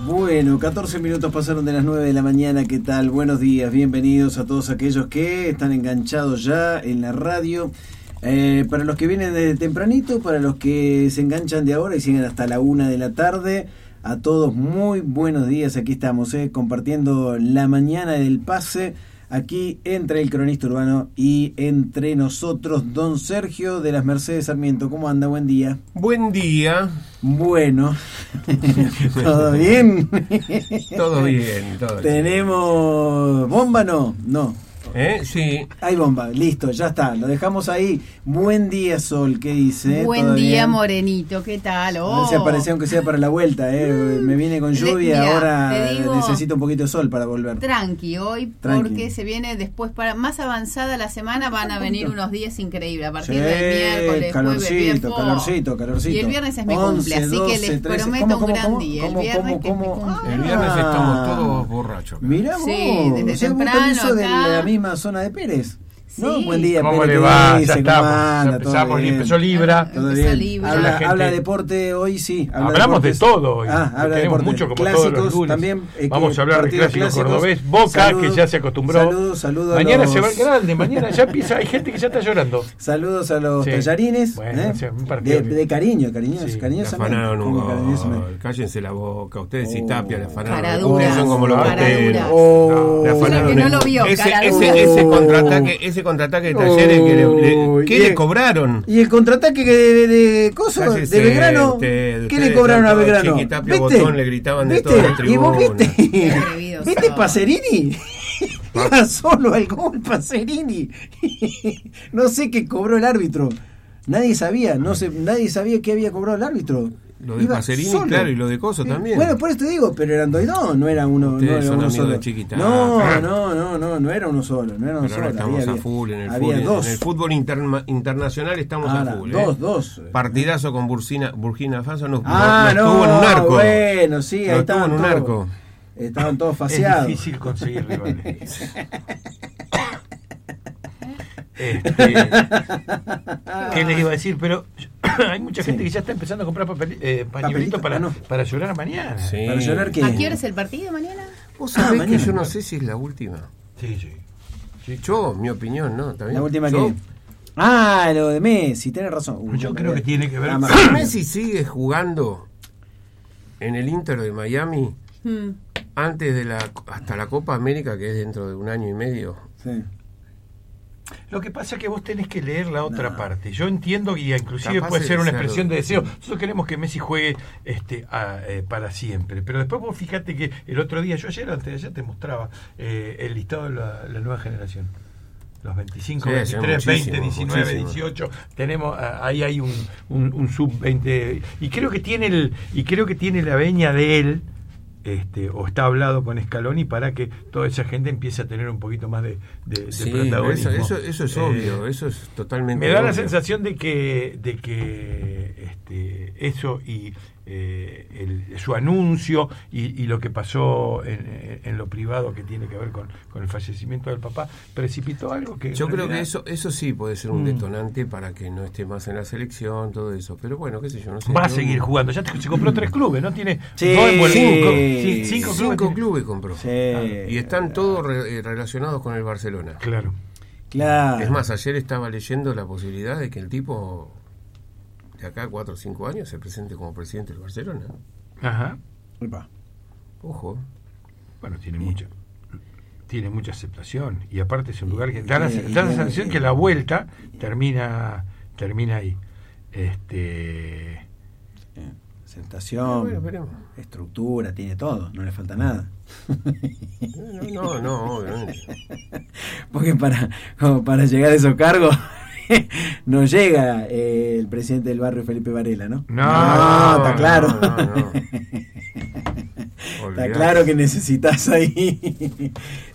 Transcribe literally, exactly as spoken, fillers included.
Bueno, catorce minutos pasaron de las nueve de la mañana. ¿Qué tal? Buenos días, bienvenidos a todos aquellos que están enganchados ya en la radio. Eh, para los que vienen de tempranito, para los que se enganchan de ahora y siguen hasta la una de la tarde, a todos muy buenos días. Aquí estamos, eh, compartiendo la mañana del pase, aquí entre el cronista urbano y entre nosotros, don Sergio de las Mercedes Sarmiento. ¿Cómo anda? Buen día. Buen día. Bueno, ¿todo bien? Todo bien, todo bien. ¿Tenemos bomba? No, no. ¿Eh? Sí. Hay bomba, listo, ya está, lo dejamos ahí. Buen día, Sol, ¿qué dice? Buen día, bien? Morenito, ¿qué tal? Oh. A ver si aparece, aunque sea para la vuelta, ¿eh? Me viene con lluvia, Mira, ahora digo, necesito un poquito de sol para volver. Tranqui, hoy, Tranqui. Porque se viene después, para más avanzada la semana, van a venir unos días increíbles. A partir Sí, del miércoles, calorcito, jueves, viernes, calorcito, calorcito. Y el viernes es mi once, cumple, así doce, que les trece. prometo ¿Cómo, un cómo, gran cómo, día. cómo, El viernes cómo, que es mi cómo? cumple. El viernes estamos todos borrachos. Mirá vos, Sí, desde o sea, vos temprano también sos de acá. la misma zona de Pérez. Sí. ¿No? Buen día, ¿Cómo Pérez, le ¿qué va? dice? Ya ¿Cómo estamos, anda? ya ¿Todo empezamos, bien? empezó Libra. Todo Empezó bien. Libra. Habla, La gente- habla deporte hoy, sí. Habla Hablamos deportes. de todo hoy. Ah, habla Tenemos deporte. mucho como Clásicos todos los lunes. también. eh, Vamos que a hablar del partidos clásico clásicos. cordobés. Boca, Saludos, que ya se acostumbró. Saludos, saludos. Mañana a los, se va el grande, mañana ya empieza. Hay gente que ya está llorando. Saludos a los Sí. tallarines. Bueno, ¿eh? o sea, un partido de, que- de cariño, cariñoso, Sí, Le cariñosamente. afanaron un Como gol. cariñosamente. Cállense la boca. Ustedes Oh. y Tapia le afanaron. Cara Ustedes dura, son como los cara pasteles. dura. Oh. Le afanaron Creo que no el- lo vio, ese, cara ese, dura. ese contraataque, ese contraataque de Talleres que le, Uy, le- ¿qué y le el- cobraron? Y el contraataque de, de, de, coso, Cállese, de Belgrano, usted- ¿qué ustedes le cobraron a tanto Belgrano? Chiquitapia, Botón, le gritaban de todo en la ¿Y vos tribuna. viste? Qué atrevidos ¿Viste son. Pacerini? Iba solo al gol Pacerini. No sé qué cobró el árbitro. Nadie sabía, no sé, nadie sabía qué había cobrado el árbitro. Lo de Iba Pacerini, solo. claro, y lo de Coso también. Bueno, por eso te digo, pero eran dos y dos, no era uno, no Ustedes era son uno amigos solo. de Chiquitapia. No, no, no, no, no era uno solo, no era uno Pero ahora solo. estamos había, a full en el había fútbol. dos. En el fútbol interna- internacional estamos Ahora, a full. dos, ¿eh? dos. Partidazo con Burkina, Burkina Faso nos, Ah, nos no, tuvo en un arco. bueno, sí, ahí Nos tuvo estaban en un todos, arco. estaban todos Es faseados. difícil conseguir rivales. Este, ¿Qué les iba a decir? Pero hay mucha gente Sí. que ya está empezando a comprar papel, eh, pañuelitos Papelito, para, ah, no. para llorar mañana. Sí. ¿Para llorar qué? ¿A qué hora es el partido mañana? Vos Ah, sabés que mañana. yo no sé si es la última. Sí, sí. Sí. Yo, mi opinión, ¿no? ¿Está bien? La última Yo- que... Ah, lo de Messi, tenés razón. Uy, Yo no, creo que tiene que ver Ah, con- más- Si Messi sigue jugando en el Inter de Miami Hmm. antes de la hasta la Copa América, que es dentro de un año y medio. Sí. Lo que pasa es que vos tenés que leer la otra No. parte. Yo entiendo que inclusive Capaz puede de ser una ser- expresión de deseo. Nosotros queremos que Messi juegue este, a, eh, para siempre. Pero después vos fíjate que el otro día, yo ayer, antes de ayer, te mostraba eh, el listado de la, la nueva generación. Los veinticinco, Sí, veintitrés, muchísimo, veinte, diecinueve, muchísimo. dieciocho. Tenemos, ah, ahí hay un, un, un sub veinte. Y creo que tiene el, y creo que tiene la veña de él. Este, o está hablado con Scaloni para que toda esa gente empiece a tener un poquito más de, de, de Sí, protagonismo. eso, eso, eso es Eh, obvio, eso es totalmente Me da la obvio. sensación de que, de que este, eso y eh, el- su anuncio y, y lo que pasó en, en lo privado que tiene que ver con, con el fallecimiento del papá precipitó algo que Yo en creo que realidad- eso eso sí puede ser un Mm. detonante para que no esté más en la selección, todo eso. Pero bueno, qué sé yo, no sé. va a Yo- seguir jugando. Ya te- se compró tres clubes, ¿no? Tiene Sí. dos en Buenos- Cinco. sí, cinco clubes. Cinco tiene. clubes compró. Sí. Y están todos re- eh, relacionados con el Barcelona. Claro. Claro. Es más, ayer estaba leyendo la posibilidad de que el tipo de acá a cuatro o cinco años se presente como presidente del Barcelona. Ajá. Epa. Ojo. Bueno, tiene Sí. mucha tiene mucha aceptación y aparte es un lugar que da la, Y- da la y- sensación que la vuelta termina termina ahí. Este Eh, Aceptación, Bueno, veremos. estructura, tiene todo, no le falta nada. No, no, no, obviamente. Porque para, como para llegar a esos cargos no llega eh, el presidente del barrio Felipe Varela, ¿no? No, está no, claro. no, no. Está Olvidate. claro que necesitas ahí